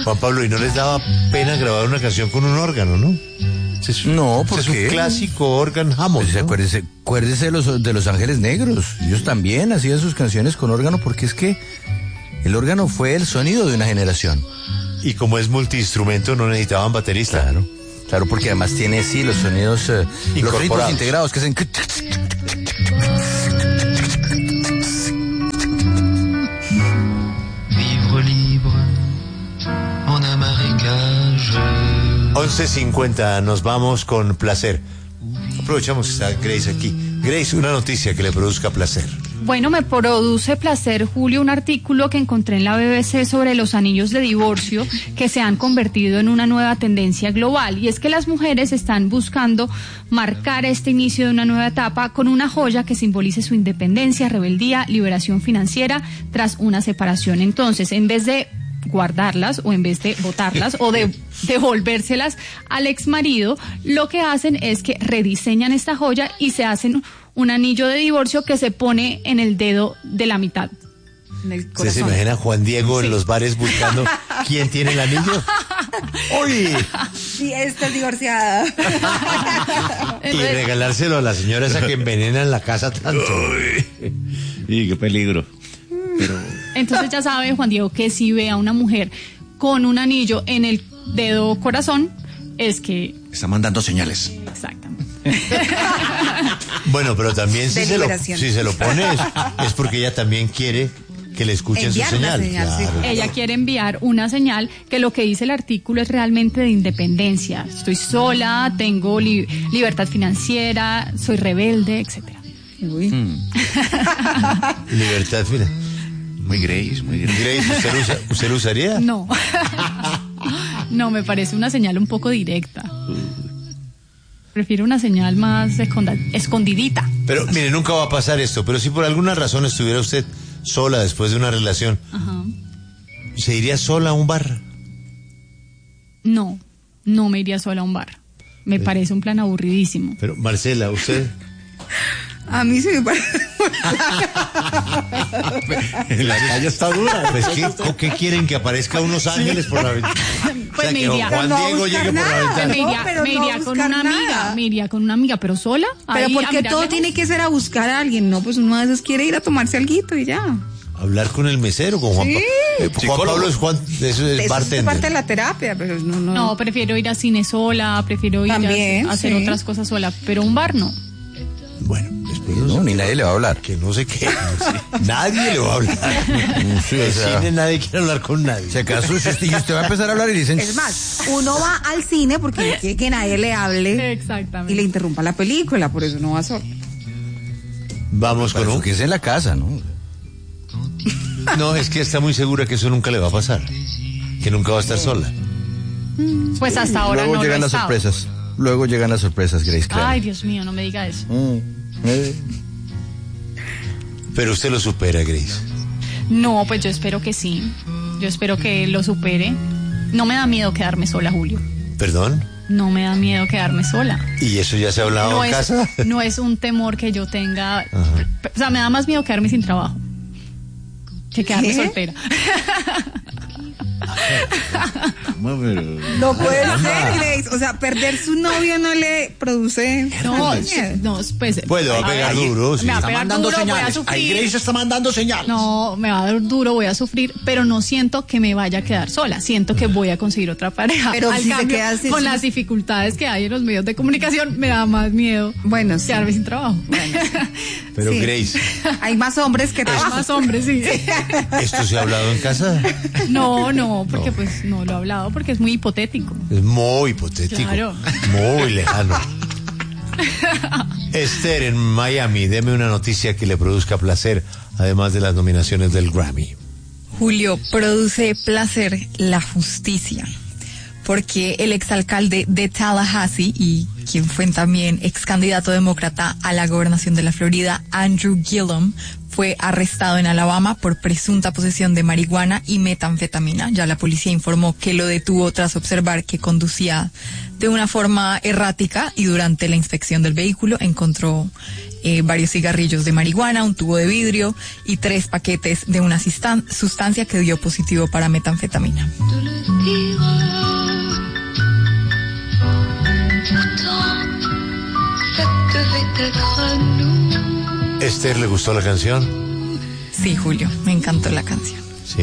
Juan Pablo, ¿y no les daba pena grabar una canción con un órgano, no? No, ¿por es qué? un clásico órgano Hammond, Pues, ¿no? acuérdese de los Ángeles Negros. Ellos también hacían sus canciones con órgano porque es que el órgano fue el sonido de una generación. Y como es multiinstrumento, no necesitaban baterista. Claro, porque además tiene, sí, los sonidos, los ritmos integrados que hacen... Vivre libre en un marécage. 11:50, nos vamos con placer. Aprovechamos que está Grace aquí. Grace, una noticia que le produzca placer. Bueno, me produce placer, Julio, un artículo que encontré en la BBC sobre los anillos de divorcio que se han convertido en una nueva tendencia global. Y es que las mujeres están buscando marcar este inicio de una nueva etapa con una joya que simbolice su independencia, rebeldía, liberación financiera tras una separación. Entonces, en vez de guardarlas o en vez de botarlas o de devolvérselas al exmarido, lo que hacen es que rediseñan esta joya y se hacen un anillo de divorcio que se pone en el dedo de la mitad. En el corazón. ¿Usted se imagina a Juan Diego en los bares buscando quién tiene el anillo? ¡Uy! Sí, estoy divorciada. Y regalárselo a la señora esa que envenena en la casa tanto. Y qué peligro. Pero... Entonces ya sabe, Juan Diego, que si ve a una mujer con un anillo en el dedo corazón, es que... está mandando señales. Exactamente. Bueno, pero también si se lo pone es porque ella también quiere que le escuchen enviar su señal. una señal, claro. sí. Ella quiere enviar una señal que lo que dice el artículo es realmente de independencia. Estoy sola, tengo libertad financiera, soy rebelde, etcétera. Uy. Libertad final. Muy Grace, muy Grace. Grace, ¿usted lo usaría? No. No, me parece una señal un poco directa. Prefiero una señal más escondidita. Pero mire, nunca va a pasar esto, pero si por alguna razón estuviera usted sola después de una relación, Ajá. ¿se iría sola a un bar? No me iría sola a un bar. Me parece un plan aburridísimo. Pero Marcela, ¿usted? A mí sí me parece. La calle está dura. Pues, ¿qué quieren? ¿Que aparezca unos ángeles por la ventana? Pues me que iría. Juan No Diego buscar llegue por la nada. ventana. Me iría con una amiga. Me iría con una amiga, pero sola. Pero ahí, porque a mirar todo lejos. tiene que ser a buscar a alguien, ¿no? Pues uno a veces quiere ir a tomarse alguito y ya. Hablar con el mesero, con Juan Sí. Pablo. Juan Pablo es eso es Eso bartender. es parte de la terapia, pero no. No, prefiero ir a cine sola, prefiero ir También, a hacer sí. otras cosas sola, pero un bar no. Bueno, después No, ni nadie le va a hablar. que no sé qué. Nadie le va a hablar. Sí, En o sea, cine nadie quiere hablar con nadie. si acaso si usted va a empezar a hablar y dicen... Es más, uno va al cine porque no quiere que nadie le hable Exactamente. y le interrumpa la película, por eso no va solo. Vamos con Para eso un... que es en la casa, ¿no? No, es que está muy segura que eso nunca le va a pasar. Que nunca va a estar sola. Pues hasta ahora Luego no llegan lo he las estado. sorpresas. Luego llegan las sorpresas, Grace. Claro. Ay, Dios mío, no me diga eso. Pero usted lo supera, Grace. No, pues yo espero que sí. Yo espero que lo supere. No me da miedo quedarme sola, Julio. ¿Perdón? No me da miedo quedarme sola. ¿Y eso ya se ha hablado No en es, casa? no es un temor que yo tenga. O sea, me da más miedo quedarme sin trabajo que quedarme ¿Qué? soltera. No, pero... No puede ser, Grace. O sea, perder su novio no le produce. No, miedo. no, pues. Pues le va a pegar duro, sí. Me va a Está pegar mandando duro, voy a señales. Ahí sufrir. Grace está mandando señales. No, me va a dar duro, voy a sufrir, pero no siento que me vaya a quedar sola. Siento que voy a conseguir otra pareja. Pero Al si se cambio, queda así, con sí. las dificultades que hay en los medios de comunicación, me da más miedo Bueno, sí. quedarme sin trabajo. Pero Sí. Grace, Hay más hombres que Hay trabajan. más hombres, sí. ¿esto se ha hablado en casa? No, porque pues no lo he hablado porque es muy hipotético. Es muy hipotético. Claro. Muy lejano. Esther, en Miami, deme una noticia que le produzca placer, además de las nominaciones del Grammy. Julio, produce placer la justicia, porque el exalcalde de Tallahassee y quien fue también ex candidato demócrata a la gobernación de la Florida, Andrew Gillum, fue arrestado en Alabama por presunta posesión de marihuana y metanfetamina. Ya la policía informó que lo detuvo tras observar que conducía de una forma errática y durante la inspección del vehículo encontró varios cigarrillos de marihuana, un tubo de vidrio y 3 paquetes de una sustancia que dio positivo para metanfetamina. ¿Esther le gustó la canción? Sí, Julio, me encantó la canción. Sí.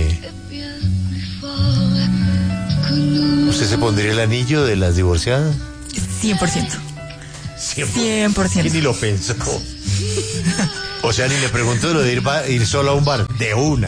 ¿Usted se pondría el anillo de las divorciadas? 100%. 100%. ¿Quién ni lo pensó? O sea, ni le preguntó lo de ir solo a un bar. De una.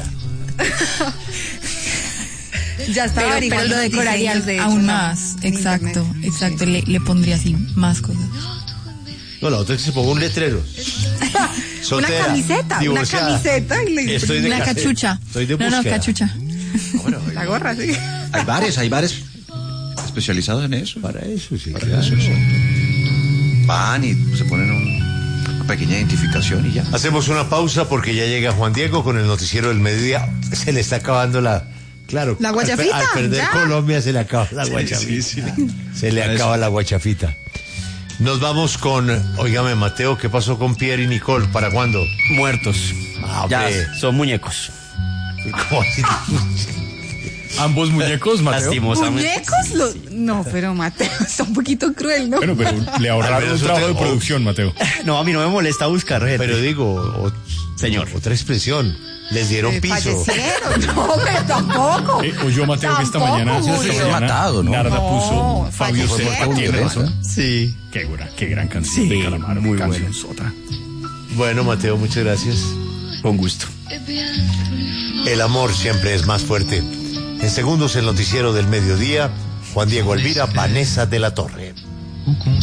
Ya estaba Pero lo decoraría aún más. Exacto. Le pondría así más cosas. No, la otra es que se ponga un letrero. Soltera, una camiseta y le Estoy de Una casero. cachucha. Estoy de No, búsqueda. cachucha. Bueno, la gorra, sí. hay bares especializados en eso. Para eso, sí. Para claro. eso, sí. Van y se ponen una pequeña identificación y ya. Hacemos una pausa porque ya llega Juan Diego con el noticiero del mediodía. Se le está acabando Claro. La guachafita, Al perder ya. Colombia se le acaba la guachafita. Se le acaba la guachafita. Nos vamos con, óigame, Mateo, ¿qué pasó con Pierre y Nicole? ¿Para cuándo? Muertos. Ya hombre. son muñecos. ¿Cómo así? Ambos muñecos, Mateo. Lastimosamente. ¿Muñecos? No, pero Mateo, está un poquito cruel, ¿no? Bueno, pero le ahorraron un trabajo de producción, Mateo. No, a mí no me molesta buscar gente. Pero digo, Señor. otra expresión. Les dieron piso. Fallecieron. No, pero tampoco. Oyó Mateo que esta Tampoco, mañana, Julio. Matado, ¿no? Narda No, puso Fabio fallecieron. Serpa, tiene razón. Sí. Qué gran canción de Calamaro. muy canción buena. sota. Bueno, Mateo, muchas gracias. Con gusto. El amor siempre es más fuerte. En segundos, el noticiero del mediodía. Juan Diego Elvira, Vanessa de la Torre.